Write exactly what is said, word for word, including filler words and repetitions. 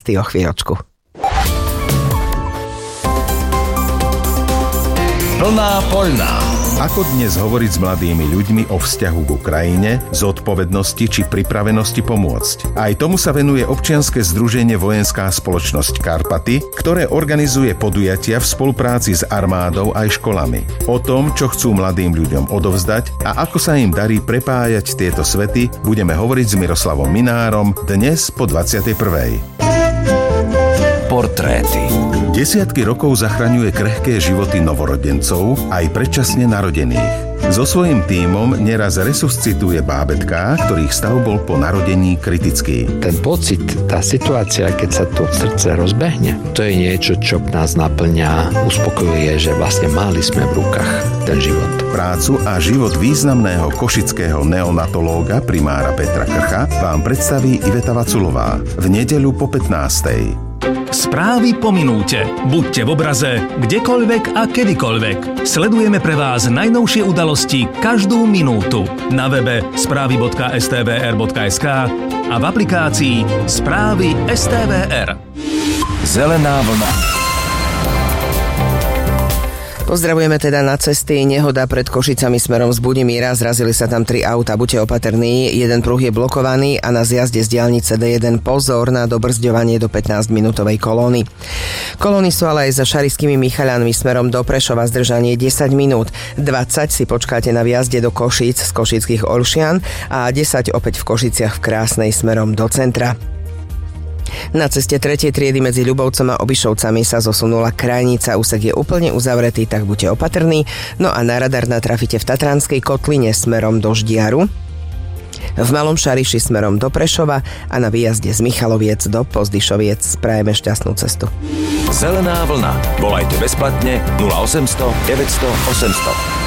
cesty o chvíľočku. Plná poľná. Ako dnes hovoriť s mladými ľuďmi o vzťahu k Ukrajine, zodpovednosti či pripravenosti pomôcť? Aj tomu sa venuje občianske združenie Vojenská spoločnosť Karpaty, ktoré organizuje podujatia v spolupráci s armádou aj školami. O tom, čo chcú mladým ľuďom odovzdať a ako sa im darí prepájať tieto svety, budeme hovoriť s Miroslavom Minárom dnes po dvadsiatej prvej. Portréty. Desiatky rokov zachraňuje krehké životy novorodencov aj predčasne narodených. So svojím tímom neraz resuscituje bábätká, ktorých stav bol po narodení kritický. Ten pocit, tá situácia, keď sa to srdce rozbehne, to je niečo, čo nás naplňa, uspokojuje, že vlastne mali sme v rukách ten život. Prácu a život významného košického neonatológa primára Petra Krcha vám predstaví Iveta Vaculová v nedeľu po pätnástej. Správy po minúte. Buďte v obraze, kdekoľvek a kedykoľvek. Sledujeme pre vás najnovšie udalosti každú minútu. Na webe správy bodka es té vé er bodka es ká a v aplikácii Správy es té vé er. Zelená vlna. Pozdravujeme teda na cesty. Nehoda pred Košicami smerom z Budimíra. Zrazili sa tam tri auta. Buďte opatrní. Jeden pruh je blokovaný a na zjazde z diaľnice dé jeden pozor na dobrzďovanie do pätnásťminútovej kolóny. Kolóny sú ale aj za Šarišskými Michaľanmi smerom do Prešova zdržanie desať minút. dvadsať si počkáte na vjazde do Košíc z košických Olšian a desať opäť v Košiciach v Krásnej smerom do centra. Na ceste tretej triedy medzi Ľubovcom a Obišovcami sa zosunula krajnica, úsek je úplne uzavretý, tak buďte opatrní. No a na radar natrafíte v Tatranskej kotline smerom do Ždiaru, v Malom Šariši smerom do Prešova a na výjazde z Michaloviec do Pozdyšoviec. Prajeme šťastnú cestu. Zelená vlna. Volajte bezplatne nula osemsto deväťsto osemsto.